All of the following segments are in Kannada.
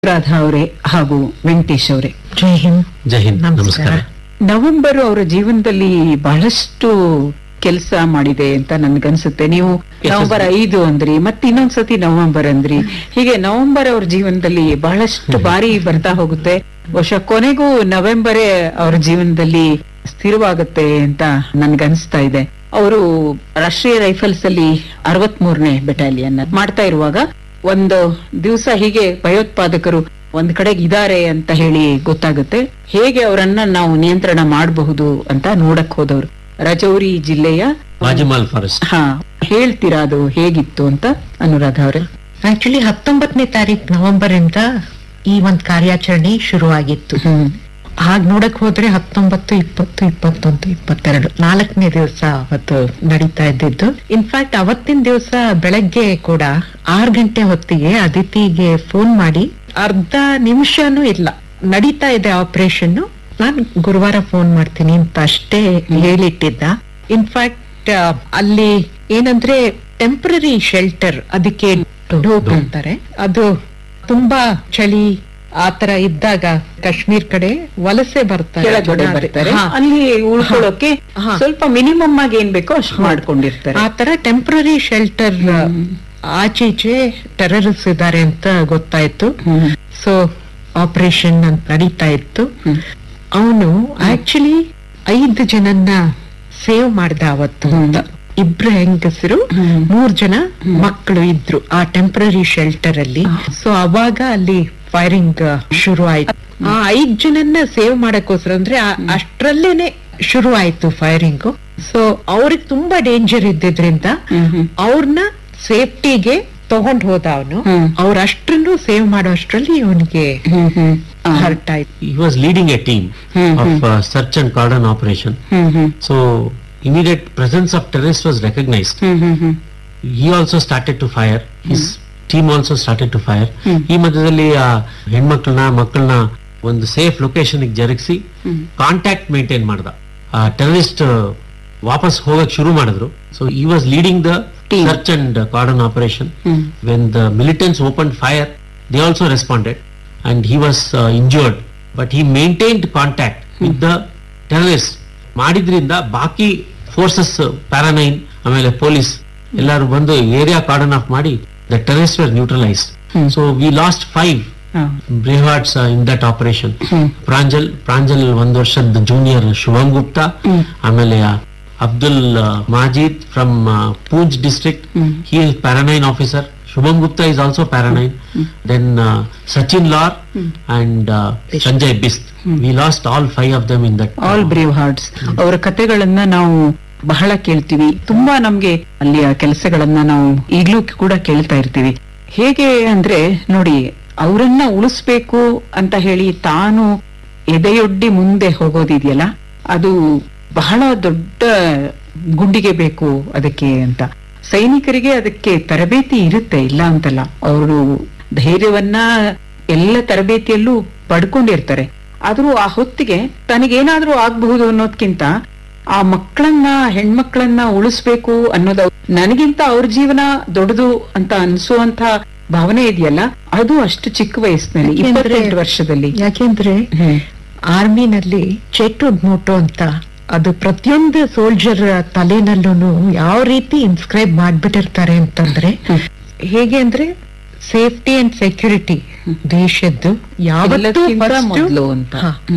ರಾಧಾ ಅವರೇ ಹಾಗೂ ವೆಂಕಟೇಶ್ ಅವರೇ, ಜೈ ಹಿಂದ್. ಜೈ ಹಿಂದ್. ನಮಸ್ಕಾರ. ನವೆಂಬರ್ ಅವರ ಜೀವನದಲ್ಲಿ ಬಹಳಷ್ಟು ಕೆಲಸ ಮಾಡಿದೆ ಅಂತ ನನ್ಗನ್ಸುತ್ತೆ. ನೀವು ನವೆಂಬರ್ 5 ಅಂದ್ರಿ, ಮತ್ತೆ ಇನ್ನೊಂದ್ಸತಿ ನವೆಂಬರ್ ಅಂದ್ರಿ. ಹೀಗೆ ನವೆಂಬರ್ ಅವ್ರ ಜೀವನದಲ್ಲಿ ಬಹಳಷ್ಟು ಬಾರಿ ಬರ್ತಾ ಹೋಗುತ್ತೆ. ಬಹುಶಃ ಕೊನೆಗೂ ನವೆಂಬರೇ ಅವ್ರ ಜೀವನದಲ್ಲಿ ಸ್ಥಿರವಾಗುತ್ತೆ ಅಂತ ನನ್ಗನ್ಸ್ತಾ ಇದೆ. ಅವರು ರಾಷ್ಟ್ರೀಯ ರೈಫಲ್ಸ್ ಅಲ್ಲಿ 63ನೇ ಬೆಟಾಲಿಯನ್ ಮಾಡ್ತಾ ಇರುವಾಗ ಒಂದು ದಿವಸ ಹೀಗೆ ಭಯೋತ್ಪಾದಕರು ಒಂದ್ ಕಡೆಗೆ ಇದಾರೆ ಅಂತ ಹೇಳಿ ಗೊತ್ತಾಗುತ್ತೆ. ಹೇಗೆ ಅವರನ್ನ ನಾವು ನಿಯಂತ್ರಣ ಮಾಡಬಹುದು ಅಂತ ನೋಡಕ್ ಹೋದವರು ರಜೌರಿ ಜಿಲ್ಲೆಯ ರಾಜಮಾಲ್ ಫಾರೆಸ್ಟ್. ಹೇಳ್ತೀರಾ ಅದು ಹೇಗಿತ್ತು ಅಂತ ಅನುರಾಧ ಅವರೇ? ಆಕ್ಚುಲಿ 19ನೇ ತಾರೀಕು ನವೆಂಬರ್ ಇಂದ ಈ ಒಂದ್ ಕಾರ್ಯಾಚರಣೆ ಶುರುವಾಗಿತ್ತು. ಹಾಗ್ ನೋಡಕ್ ಹೋದ್ರೆ 19, 20, 21, 22 4ನೇ ದಿವಸ ಅವತ್ತು ನಡೀತಾ ಇದ್ದಿದ್ದು. ಇನ್ಫ್ಯಾಕ್ಟ್ ಅವತ್ತಿನ ದಿವಸ ಬೆಳಗ್ಗೆ ಕೂಡ 6 ಗಂಟೆ ಹೊತ್ತಿಗೆ ಅದಿತಿಗೆ ಫೋನ್ ಮಾಡಿ ಅರ್ಧ ನಿಮಿಷನೂ ಇಲ್ಲ ನಡೀತಾ ಇದೆ ಆಪರೇಷನ್, ನಾನು ಗುರುವಾರ ಫೋನ್ ಮಾಡ್ತೀನಿ ಅಂತ ಅಷ್ಟೇ ಹೇಳಿಟ್ಟಿದ್ದ. ಇನ್ಫ್ಯಾಕ್ಟ್ ಅಲ್ಲಿ ಏನಂದ್ರೆ ಟೆಂಪರರಿ ಶೆಲ್ಟರ್, ಅದಕ್ಕೆ ಡೋಪ್ ಅಂತಾರೆ, ಅದು ತುಂಬಾ ಚಳಿ ಆತರ ಇದ್ದಾಗ ಕಾಶ್ಮೀರ್ ಕಡೆ ವಲಸೆ ಬರ್ತಾರೆ, ಅಲ್ಲಿ ಉಳ್ಕೊಳ್ಳೋಕೆ ಸ್ವಲ್ಪ ಮಿನಿಮಮ್ ಆಗಿ ಏನ್ ಬೇಕೋ ಅಷ್ಟು ಮಾಡ್ಕೊಂಡಿರ್ತಾರೆ. ಆತರ ಟೆಂಪರರಿ ಶೆಲ್ಟರ್ ಆಚೀಚೆ ಟೆರರಿಸ್ಟ್ ಇದ್ದಾರೆ ಅಂತ ಗೊತ್ತಾಯ್ತು. ಸೊ ಆಪರೇಷನ್ ಅಂತ ನಡೀತಾ ಇತ್ತು. ಅವನು ಆಕ್ಚುಲಿ 5 ಜನನ್ನ ಸೇವ್ ಮಾಡ್ದ ಅವತ್ತು. 2 ಹೆಂಗಸರು, 3 ಜನ ಮಕ್ಕಳು ಇದ್ರು ಆ ಟೆಂಪರರಿ ಶೆಲ್ಟರ್ ಅಲ್ಲಿ. ಸೊ ಅವಾಗ ಅಲ್ಲಿ ಫೈರಿಂಗ್ ಶುರು ಆಯ್ತು. ಆ 5 ಜನನ್ನ ಸೇವ್ ಮಾಡಕ್ಕೋಸ್ಕರ ಅಂದ್ರೆ ಅಷ್ಟ್ರಲ್ಲೇನೆ ಶುರು ಆಯ್ತು ಫೈರಿಂಗ್. ಸೊ ಅವ್ರಿಗೆ ತುಂಬಾ ಡೇಂಜರ್ ಇದ್ದಿದ್ರಿಂದ ಅವ್ರನ್ನ ಸೇಫ್ಟಿಗೆ ತಗೊಂಡ್ ಹೋದ ಅವನು. ಅವ್ರಷ್ಟನ್ನು ಸೇವ್ ಮಾಡೋ ಅಷ್ಟ್ರಲ್ಲಿ ಇವನಿಗೆ ಹರ್ಟ್ ಆಯ್ತು. He was leading a team of search and cordon operation. So immediate presence of terrorists was recognized. He also started to fire. His team also started to fire. ಈ ಮಧ್ಯದಲ್ಲಿ ಮಕ್ಕಳನ್ನ ಒಂದು ಸೇಫ್ ಲೊಕೇಶನ್ ಜರುಗಿಸಿ ಕಾಂಟ್ಯಾಕ್ಟ್ ಮೇಂಟೈನ್ ಮಾಡ್ದ. ಟೆರರಿಸ್ಟ್ ವಾಪಸ್ ಹೋಗಕ್ ಶುರು ಮಾಡಿದ್ರು. So he was leading the search and cordon operation. When the militants opened fire, they also responded and he was injured, but he maintained contact with the terrorists. ಮಾಡಿದ್ರಿಂದ ಬಾಕಿ ಫೋರ್ಸಸ್ ಪ್ಯಾರಾನೈನ್ ಆಮೇಲೆ ಪೊಲೀಸ್ ಎಲ್ಲರೂ ಬಂದು ಏರಿಯಾ ಕಾರ್ಡನ್ ಆಫ್ ಮಾಡಿ the terrorists were neutralized. So we lost 5 brave hearts in that operation. Pranjal 1 ವರ್ಷದ ಜೂನಿಯರ್ ಶುಭಂ ಗುಪ್ತಾ, ಆಮೇಲೆ Abdul ಮಾಜಿದ್ from Poonch district, he is paranine officer. Shubham Gupta is also paranine. Then Sachin Lar and Sanjay Bist. We lost all 5 of them in that. All brave hearts. ಅವರ ಕಥೆಗಳನ್ನ ನಾವು ಬಹಳ ಕೇಳ್ತೀವಿ. ತುಂಬಾ ನಮ್ಗೆ ಅಲ್ಲಿಯ ಕೆಲಸಗಳನ್ನ ನಾವು ಈಗ್ಲೂ ಕೂಡ ಕೇಳ್ತಾ ಇರ್ತೀವಿ. ಹೇಗೆ ಅಂದ್ರೆ ನೋಡಿ, ಅವರನ್ನ ಉಳಿಸ್ಬೇಕು ಅಂತ ಹೇಳಿ ತಾನು ಎದೆಯೊಡ್ಡಿ ಮುಂದೆ ಹೋಗೋದಿದೆಯಲ್ಲ, ಅದು ಬಹಳ ದೊಡ್ಡ ಗುಂಡಿಗೆ ಬೇಕು ಅದಕ್ಕೆ ಅಂತ. ಸೈನಿಕರಿಗೆ ಅದಕ್ಕೆ ತರಬೇತಿ ಇರುತ್ತೆ, ಇಲ್ಲ ಅಂತಲ್ಲ. ಅವರು ಧೈರ್ಯವನ್ನ ಎಲ್ಲ ತರಬೇತಿಯಲ್ಲೂ ಪಡ್ಕೊಂಡಿರ್ತಾರೆ. ಆದ್ರೂ ಆ ಹೊತ್ತಿಗೆ ತನಗೇನಾದ್ರೂ ಆಗ್ಬಹುದು ಅನ್ನೋದ್ಕಿಂತ ಆ ಮಕ್ಕಳನ್ನ, ಹೆಣ್ಮಕ್ಳನ್ನ ಉಳಿಸ್ಬೇಕು ಅನ್ನೋದು, ನನಗಿಂತ ಅವ್ರ ಜೀವನ ದೊಡ್ಡದು ಅಂತ ಅನ್ಸುವಂತ ಭಾವನೆ ಇದೆಯಲ್ಲ, ಅದು ಅಷ್ಟು ಚಿಕ್ಕ ವಯಸ್ಸಿನಲ್ಲಿ, 28 ವರ್ಷದಲ್ಲಿ. ಯಾಕೆಂದ್ರೆ ಆರ್ಮಿನಲ್ಲಿ ಚೇಟುಡ್ ಮೋಟೋ ಅಂತ ಅದು ಪ್ರತಿಯೊಂದು ಸೋಲ್ಜರ್ ತಲೆನಲ್ಲೂ ಯಾವ ರೀತಿ ಇನ್ಸ್ಕ್ರೈಬ್ ಮಾಡ್ಬಿಟ್ಟಿರ್ತಾರೆ ಅಂತಂದ್ರೆ, ಹೇಗೆ ಅಂದ್ರೆ ಸೇಫ್ಟಿ ಅಂಡ್ ಸೆಕ್ಯೂರಿಟಿ ದೇಶದ್ದು ಯಾವತ್ತೂ ಮೊದಲು ಅಂತ,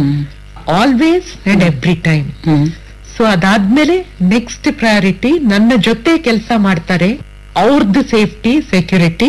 always and every time. So ಅದಾದ್ಮೇಲೆ ನೆಕ್ಸ್ಟ್ ಪ್ರಯಾರಿಟಿ ನನ್ನ ಜೊತೆ ಕೆಲಸ ಮಾಡ್ತಾರೆ, ಅವ್ರದ್ದು ಸೇಫ್ಟಿ ಸೆಕ್ಯೂರಿಟಿ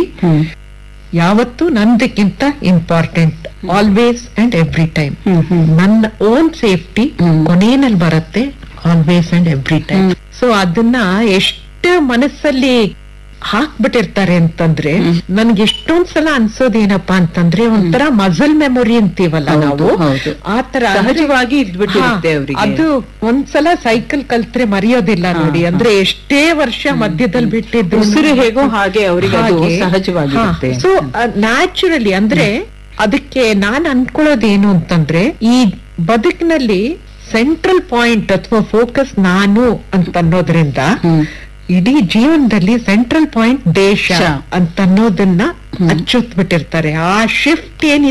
ಯಾವತ್ತು ನಂದಕ್ಕಿಂತ important, always and every time. ನನ್ನ ಓನ್ ಸೇಫ್ಟಿ ಕೊನೆಯಲ್ಲಿ ಬರುತ್ತೆ, always and every time. So ಅದನ್ನ ಎಷ್ಟು ಮನಸ್ಸಲ್ಲಿ ಹಾಕ್ಬಿಟ್ಟಿರ್ತಾರೆ ಅಂತಂದ್ರೆ, ನನ್ಗೆ ಎಷ್ಟೊಂದ್ಸಲ ಅನ್ಸೋದೇನಪ್ಪಾ ಅಂತಂದ್ರೆ, ಒಂಥರ ಮಸಲ್ ಮೆಮೊರಿ ಅಂತೀವಲ್ಲ ನಾವು, ಆತರ ಸಹಜವಾಗಿ ಇದ್ಬಿಟ್ಟಿರುತ್ತೆ ಅವ್ರಿಗೆ. ಅದು ಒಂದ್ಸಲ ಸೈಕಲ್ ಕಲ್ತ್ರೆ ಮರೆಯೋದಿಲ್ಲ ನೋಡಿ. ಅಂದ್ರೆ ಎಷ್ಟೇ ವರ್ಷ ಮಧ್ಯದಲ್ಲಿ ಬಿಟ್ಟಿದ್ದು ಉಸಿರು ಹೇಗೋ ಹಾಗೆ ಅವರಿಗೆ ಸಹಜವಾಗಿ. ಸೊ ನ್ಯಾಚುರಲಿ ಅಂದ್ರೆ ಅದಕ್ಕೆ ನಾನ್ ಅನ್ಕೊಳ್ಳೋದೇನು ಅಂತಂದ್ರೆ, ಈ ಬದುಕಿನಲ್ಲಿ ಸೆಂಟ್ರಲ್ ಪಾಯಿಂಟ್ ಅಥವಾ ಫೋಕಸ್ ನಾನು ಅಂತ ಅನ್ನೋದ್ರಿಂದ ಇಡೀ ಜೀವನದಲ್ಲಿ ಸೆಂಟ್ರಲ್ ಪಾಯಿಂಟ್ ದೇಶ ಅಂತ ಅನ್ನೋದನ್ನ ಅಚ್ಚೊತ್ಬಿಟ್ಟಿರ್ತಾರೆ. ಆ ಶಿಫ್ಟ್ ಏನಿದೆ